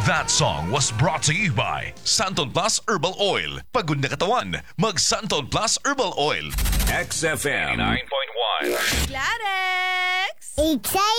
That song was brought to you by Santon Plus Herbal Oil. Pagod na katawan, mag Santon Plus Herbal Oil. XFM 9.1. Clarex! Excited!